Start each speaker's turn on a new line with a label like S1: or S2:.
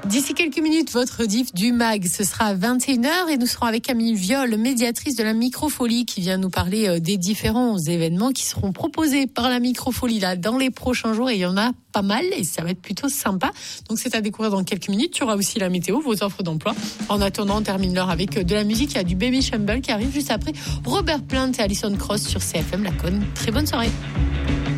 S1: D'ici quelques minutes, votre diff du MAG, ce sera à 21h et nous serons avec Camille Viol, médiatrice de la Microfolie, qui vient nous parler des différents événements qui seront proposés par la Microfolie là dans les prochains jours, et il y en a pas mal et ça va être plutôt sympa. Donc c'est à découvrir dans quelques minutes. Tu auras aussi la météo, vos offres d'emploi. En attendant, on termine l'heure avec de la musique. Il y a du Baby Shamble qui arrive juste après. Robert Plant et Alison Krauss sur CFM Laconne. Très bonne soirée.